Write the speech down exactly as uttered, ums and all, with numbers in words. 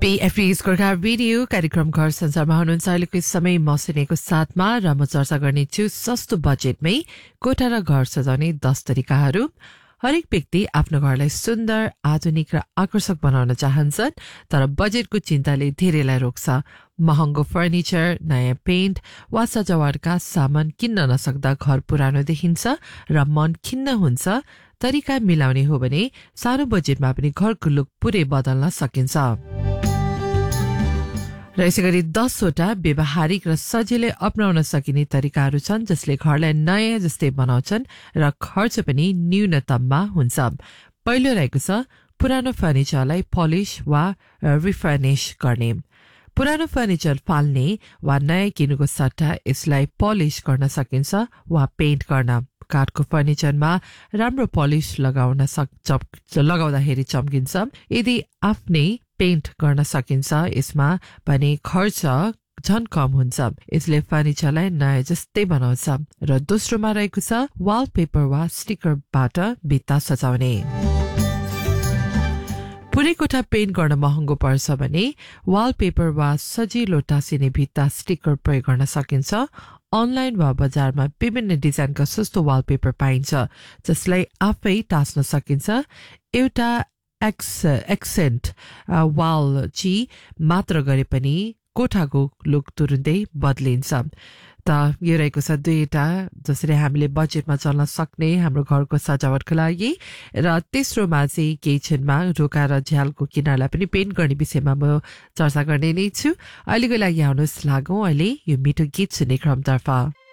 पीएफपी's Gorkha radio कार्यक्रम घर संसारमा हुनुहुन्छ अहिलेको समय मसिनेको साथमा र म चर्चा गर्नेछु सस्तो बजेटमै कोठा र घर सजाउने दस तरिकाहरू। हरेक व्यक्ति आफ्नो घरलाई सुन्दर, आधुनिक र आकर्षक बनाउन चाहन्छन्, तर बजेटको चिन्ताले धेरैलाई रोक्छ। महँगो फर्निचर, नयाँ पेन्ट वा सजावटका सामान किन्न नसक्दा घर पुरानो देखिन्छ र मन खिन्न हुन्छ। तरिका मिलाउने हो भने सानो बजेटमा पनि घरको लुक पुरै बदल्न सकिन्छ। र यसैगरी दसवटा व्यवहारिक र सजिलै अपनाउन सकिने तरिकाहरू छन् जसले घरलाई नयाँ जस्तै बनाउँछन् र खर्च पनि न्यूनतममा हुन्छ। पहिलो रहेको छ पुरानो फर्निचरलाई पलिश वा रिफर्निश गर्ने। पुरानो फर्निचर फाल्ने वा नयाँ किनेको सट्टा यसलाई पलिश गर्न सकिन्छ वा पेन्ट गर्न। काठको फर्निचरमा राम्रो पलिश लगाउन सक लगाउँदाखेरि चम्किन्छ। यदि आफ्नै पेन्ट गर्न सकिन्छ यसमा भने खर्च झन कम हुन्छ। यसले फर्निचरलाई नयाँ जस्तै बनाउँछ। र दोस्रोमा रहेको छ वालपेपर वा स्टिकरबाट भित्ता सजाउने। पुरै कोठा पेन्ट गर्न महँगो पर्छ भने वालपेपर वा सजिलो टाँसिने भित्ता स्टिकर प्रयोग गर्न सकिन्छ। अनलाइन वा बजारमा विभिन्न डिजाइनका सस्तो वालपेपर पाइन्छ जसलाई आफै टाँस्न सकिन्छ। एउटा एक्स एक्सेन्ट वाल ची मात्र गरे पनि कोठाको लुक तुरुन्तै बदलिन्छ। त यो रहेको छ दुईवटा जसरी हामीले बजेटमा चल्न सक्ने हाम्रो घरको सजावटको लागि। र तेस्रोमा चाहिँ किचनमा ढोका र झ्यालको किनारलाई पनि पेन्ट गर्ने विषयमा म चर्चा गर्ने नै छु। अहिलेको लागि आउनुहोस् लागौँ अहिले यो मिठो गीत सुन्ने क्रमतर्फ।